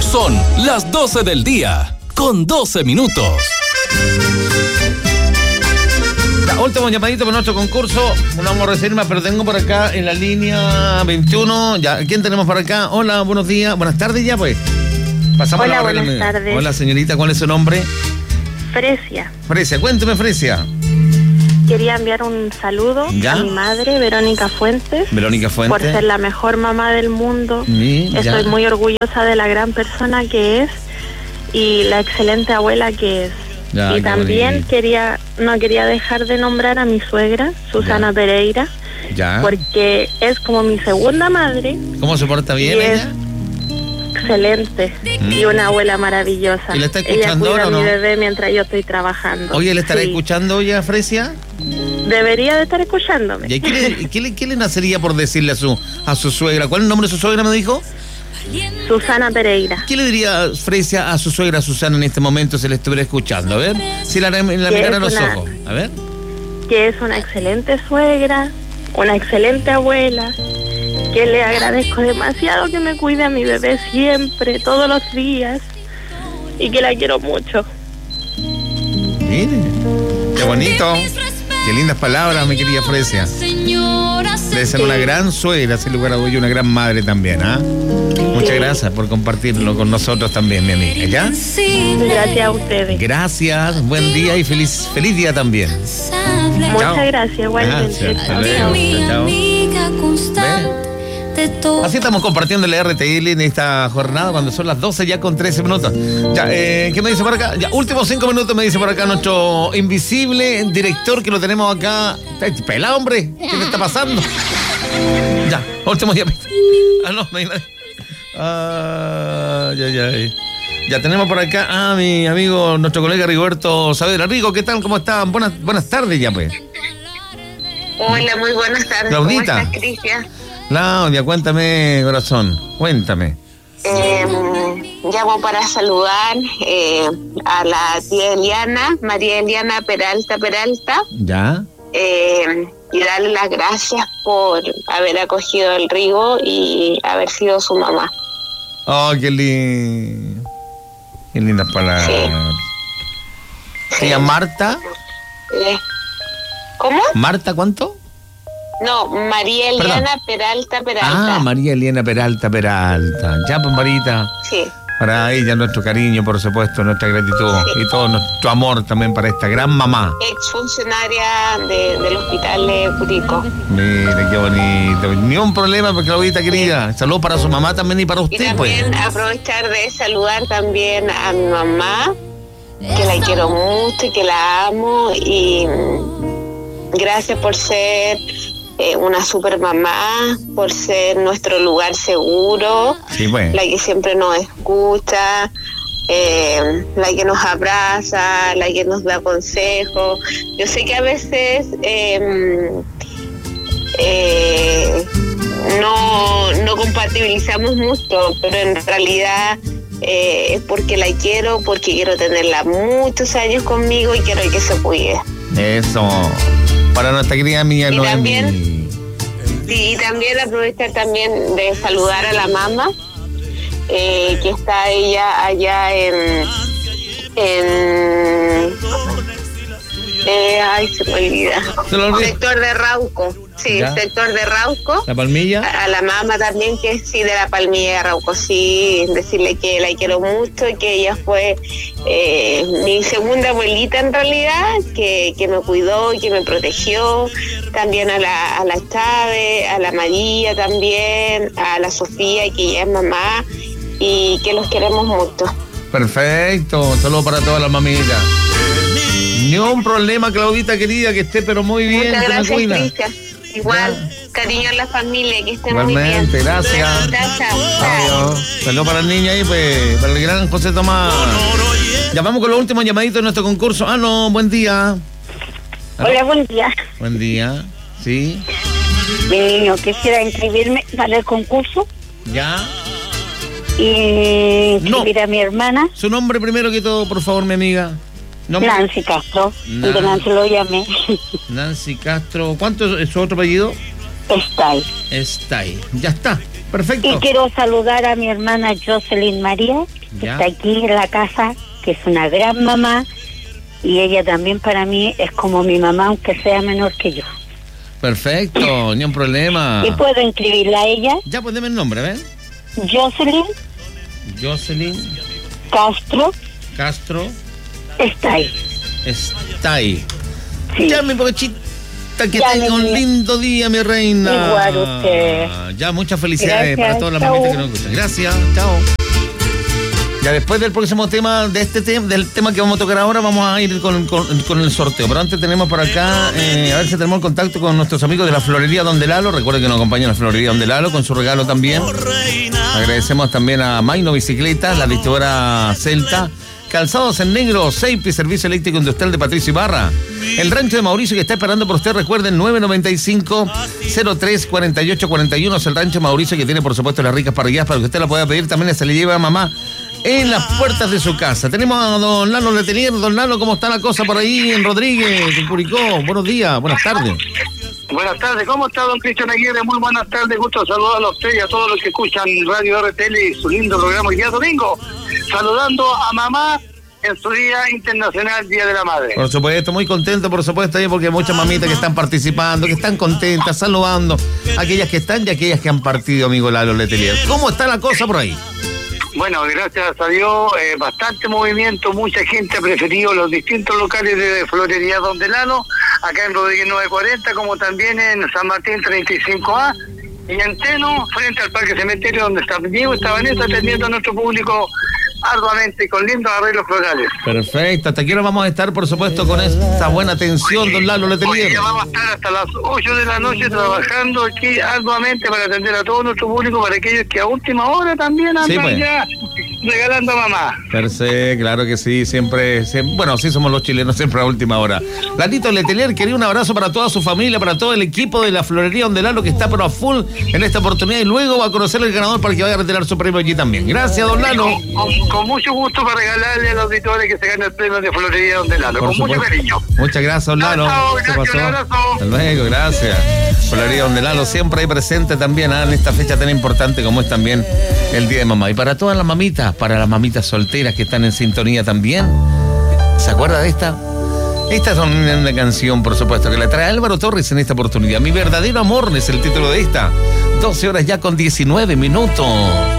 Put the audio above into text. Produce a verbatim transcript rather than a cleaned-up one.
Son las doce del día, con doce minutos. La último llamadito por nuestro concurso. No vamos a recibir más, pero tengo por acá en la línea veintiuno. Ya, ¿quién tenemos por acá? Hola, buenos días. Buenas tardes ya, pues. Pasamos Hola, a la buenas media. tardes. Hola, señorita, ¿cuál es su nombre? Fresia. Fresia, cuénteme, Fresia. Quería enviar un saludo ¿Ya? a mi madre, Verónica Fuentes, Verónica Fuentes. por ser la mejor mamá del mundo. Sí, ya. Estoy muy orgullosa de la gran persona que es y la excelente abuela que es. Ya, y qué también bonito. quería no quería dejar de nombrar a mi suegra, Susana Ya. Pereira, Ya. porque es como mi segunda madre. ¿Cómo se porta bien Y es ella? excelente Mm. y una abuela maravillosa. ¿Y la está Ella escuchando cuida ahora o a mi no? bebé mientras yo estoy trabajando. Oye, ¿le estará Sí. escuchando ya, Fresia? Debería de estar escuchándome. ¿Y qué le, qué, le, qué le nacería por decirle a su, a su suegra? ¿Cuál es el nombre de su suegra, me dijo? Susana Pereira. ¿Qué le diría Fresia a su suegra Susana en este momento si le estuviera escuchando? A ver, si la, la mirara a los es una- ojos. A ver. Que es una excelente suegra, una excelente abuela, que le agradezco demasiado que me cuide a mi bebé siempre, todos los días, y que la quiero mucho. Mire, qué bonito. Qué lindas palabras, mi querida Fresia. Debe ser una gran suegra, sin lugar a dudas, y una gran madre también, ¿ah? Muchas Sí. gracias por compartirlo con nosotros también, mi amiga, ¿ya? Gracias a ustedes. Gracias, buen día y feliz, feliz día también. Muchas Chao. gracias, igualmente. Gracias, hasta Chao, luego. chao. Chao. Así estamos compartiendo el R T L en esta jornada cuando son las doce ya con trece minutos. Ya, eh, ¿qué me dice por acá? Ya, últimos cinco minutos me dice por acá nuestro invisible director que lo tenemos acá. ¿Está pelado, hombre? ¿Qué le está pasando? Ya, último día. Ah, no, no hay nadie. Ah, ya, ya. Ya tenemos por acá a mi amigo, nuestro colega Rigoberto Saavedra. Rigo, ¿qué tal? ¿Cómo están? Buenas, buenas tardes ya, pues. Hola, muy buenas tardes. Claudita. ¿Cómo estás, Cristian? Claudia, cuéntame, corazón, cuéntame. Eh, llamo para saludar eh, a la tía Eliana, María Eliana Peralta Peralta, ¿Ya? eh, y darle las gracias por haber acogido el Rigo y haber sido su mamá. Oh, qué lindo. Qué lindas palabras. ¿Se llama Marta? Eh, ¿Cómo? ¿Marta cuánto? No, María Eliana Peralta Peralta. Ah, María Eliana Peralta Peralta. Ya, pues, Marita. Sí. Para ella nuestro cariño, por supuesto, nuestra gratitud Sí. y todo nuestro amor también para esta gran mamá. Ex funcionaria de, del hospital de Putico. Mire, qué bonito. Ni un problema, porque Claudita querida. Saludos para su mamá también y para Y usted, pues. también aprovechar de saludar también a mi mamá, que la quiero mucho y que la amo, y mm, gracias por ser eh, una super mamá, por ser nuestro lugar seguro, Sí, pues. la que siempre nos escucha, eh, la que nos abraza, la que nos da consejos. Yo sé que a veces eh, eh, no, no compatibilizamos mucho, pero en realidad eh, es porque la quiero, porque quiero tenerla muchos años conmigo y quiero que se cuide. Eso. Para nuestra querida amiga Y Noemí. también- Y también aprovechar también de saludar a la mamá, eh, que está ella allá en... en eh, ay, se me olvida. ¿Se lo olvidó? Sector de Rauco. Sí, Ya. sector de Rauco. La palmilla. A la mamá también, que sí, de la Palmilla de Rauco, sí, decirle que la quiero mucho y que ella fue eh, mi segunda abuelita en realidad, que, que me cuidó y que me protegió. También a la, a la Chávez, a la María también, a la Sofía, que ella es mamá, y que los queremos mucho. Perfecto. Saludos para todas las mamitas. Ni un problema, Claudita querida, que esté pero muy bien. Muchas que me gracias, cuida. Cristian. Igual, cariño a la familia, que esté muy bien. Igualmente, gracias. Gracias. Adiós. Saludos para el niño ahí, pues, para el gran José Tomás. Ya vamos con los últimos llamaditos de nuestro concurso. Ah, no, buen día. Hola, buen día. Buen día. Sí. Mi niño, quisiera inscribirme para el concurso Ya. y No. inscribir a mi hermana, Su nombre primero que todo, por favor, mi amiga. Nombre. Nancy Castro. Nan- De Nancy lo llamé. Nancy Castro. ¿Cuánto es su otro apellido? Está ahí. Está ahí. Ya está. Perfecto. Y quiero saludar a mi hermana Jocelyn María, que ya. está aquí en la casa, que es una gran mamá, y ella también para mí es como mi mamá, aunque sea menor que yo. Perfecto, ni un problema. ¿Y puedo inscribirla a ella? Ya, pues deme el nombre, ¿ves? Jocelyn Jocelyn Castro Castro está ahí. está ahí. Sí. Ya, mi pochita, que Ya, tenga un mi- lindo día, mi reina. Igual usted. Ya, muchas felicidades Gracias, para todas las chao. mamitas que nos gustan. Gracias, chao. Ya después del próximo tema, de este tema, del tema que vamos a tocar ahora, vamos a ir con, con, con el sorteo. Pero antes tenemos por acá, eh, a ver si tenemos el contacto con nuestros amigos de la Florería Donde Lalo. Recuerden que nos acompaña la Florería Donde Lalo con su regalo también. Agradecemos también a Maino Bicicletas, la distribuidora Celta. Calzados en negro, Seipi, Servicio Eléctrico Industrial de Patricio Ibarra. El rancho de Mauricio que está esperando por usted, recuerden, nueve noventa y cinco, cero tres, cuarenta y ocho cuarenta y uno es el rancho Mauricio que tiene, por supuesto, las ricas parrilladas para que usted la pueda pedir. También se le lleva a mamá en las puertas de su casa. Tenemos a don Lalo Letelier. Don Lalo, ¿cómo está la cosa por ahí en Rodríguez, en Curicó? Buenos días, buenas tardes. Buenas tardes, ¿cómo está don Cristian Aguirre? Muy buenas tardes, gusto saludarlo a usted y a todos los que escuchan Radio R T L y su lindo programa hoy día domingo. Saludando a mamá en su Día Internacional, Día de la Madre. Por supuesto, muy contento, por supuesto, ahí porque hay muchas mamitas que están participando, que están contentas, saludando, aquellas que están y aquellas que han partido, amigo Lalo Letelier. ¿Cómo está la cosa por ahí? Bueno, gracias a Dios, eh, bastante movimiento, mucha gente ha preferido los distintos locales de Florería Donde Lalo, acá en Rodríguez novecientos cuarenta, como también en San Martín treinta y cinco A, y en Teno, frente al Parque Cementerio, donde está Diego y está Vanessa atendiendo a nuestro público arduamente y con lindos arreglos florales. Perfecto, hasta aquí nos vamos a estar, por supuesto, con esta buena atención, don Lalo Hoy Letelier. día vamos a estar hasta las ocho de la noche trabajando aquí arduamente para atender a todo nuestro público, para aquellos que a última hora también andan Sí, pues. ya regalando a mamá. Perfecto, claro que sí, siempre, siempre, bueno, sí somos los chilenos, siempre a última hora. Lalito Letelier, quería un abrazo para toda su familia, para todo el equipo de la Florería Donde Lalo, que está pero a full en esta oportunidad, y luego va a conocer el ganador para que vaya a retirar su premio allí también. Gracias, don Lalo. Con, con, con mucho gusto para regalarle a los auditores que se gane el premio de Florería Donde Lalo, Por con supuesto. mucho cariño. Muchas gracias, don Lalo. Chao, ¿Qué gracias, pasó? un abrazo. Hasta luego, gracias. Florería Donde Lalo siempre ahí presente también, ¿ah? En esta fecha tan importante como es también el Día de Mamá. Y para todas las mamitas, para las mamitas solteras que están en sintonía también, ¿se acuerda de esta? Esta es una, una canción, por supuesto, que la trae Álvaro Torres en esta oportunidad. Mi verdadero amor es el título de esta. doce horas ya con diecinueve minutos.